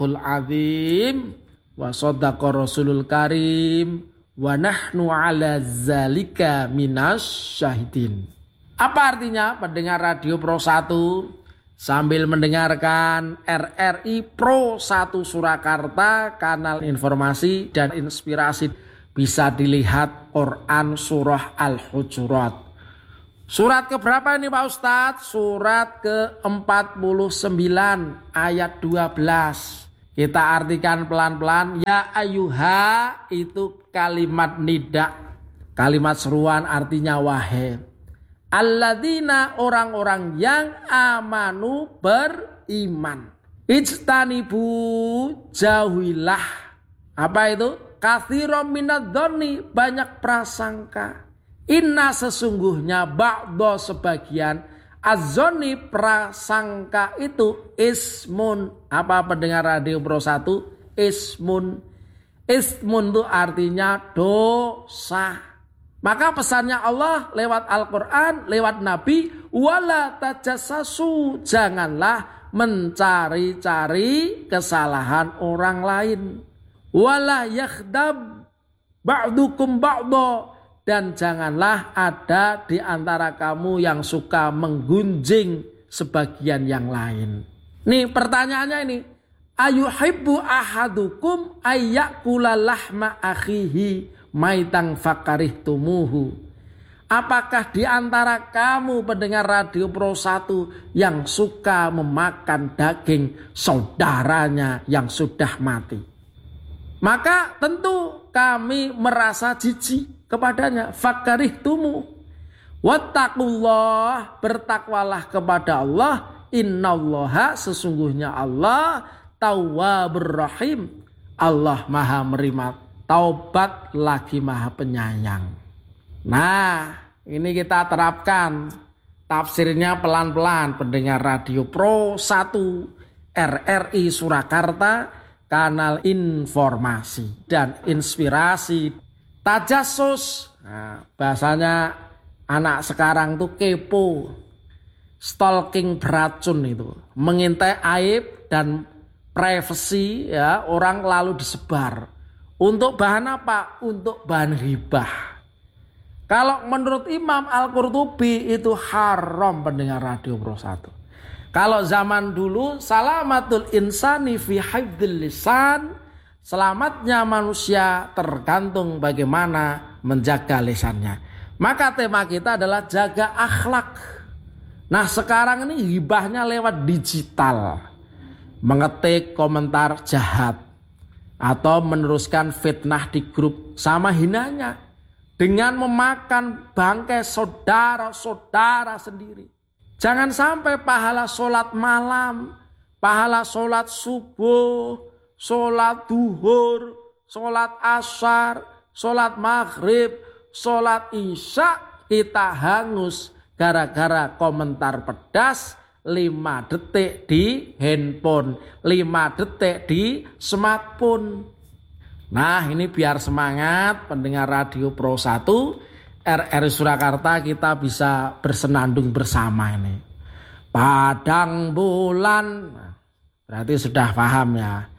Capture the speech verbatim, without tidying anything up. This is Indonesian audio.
Sadaqallahul azim wa shadaqa rasulul karim wa nahnu ala zalika minas syahidin. Apa artinya pendengar Radio Pro satu sambil mendengarkan R R I Pro satu Surakarta, kanal informasi dan inspirasi, bisa dilihat Quran surah Al-Hujurat. Surat keberapa ini Pak Ustadz? Surat ke empat puluh sembilan ayat dua belas. Kita artikan pelan-pelan. Ya ayyuha itu kalimat nida, kalimat seruan, artinya wahai. Alladzina orang-orang yang amanu beriman. Ijtanibu jauhilah. Apa itu? Katsiran minadh-dhonni, banyak prasangka. Inna sesungguhnya ba'do sebagian az-zonni prasangka itu ismun. Apa pendengar Radio Pro satu? Ismun. Ismun itu artinya dosa. Maka pesannya Allah lewat Al-Quran, lewat Nabi, wala tajassasu, janganlah mencari-cari kesalahan orang lain. Wala yakhdab ba'dukum ba'do, dan janganlah ada di antara kamu yang suka menggunjing sebagian yang lain. Nih pertanyaannya ini, ayuhibbu ahadukum ayyakula lahma akhihi maitang fakarihtumuhu. Apakah di antara kamu pendengar Radio Pro satu yang suka memakan daging saudaranya yang sudah mati? Maka tentu kami merasa jijik kepadanya. Fakarihtumu. Wattaqullah, bertakwalah kepada Allah. Innallaha, sesungguhnya Allah Tawwabur Rahim, Allah Maha menerima taubat lagi Maha penyayang. Nah, ini kita terapkan tafsirnya pelan-pelan pendengar Radio Pro satu R R I Surakarta, kanal informasi dan inspirasi. Tajassus, nah, bahasanya anak sekarang tuh kepo, stalking beracun itu, mengintai aib dan privasi ya orang lalu disebar. Untuk bahan apa? Untuk bahan ghibah. Kalau menurut Imam Al-Qurtubi itu haram pendengar Radio Pro satu. Kalau zaman dulu salamatul insani fi hifdzil lisan, selamatnya manusia tergantung bagaimana menjaga lisannya. Maka tema kita adalah jaga akhlak. Nah sekarang ini hibahnya lewat digital. Mengetik komentar jahat atau meneruskan fitnah di grup sama hinanya. Dengan memakan bangkai saudara-saudara sendiri. Jangan sampai pahala sholat malam, pahala sholat subuh, sholat duhur, sholat asar, sholat maghrib, sholat isya kita hangus gara-gara komentar pedas lima detik di handphone, lima detik di smartphone. Nah ini biar semangat pendengar Radio Pro satu R R I Surakarta, kita bisa bersenandung bersama ini. Padang bulan, berarti sudah paham ya.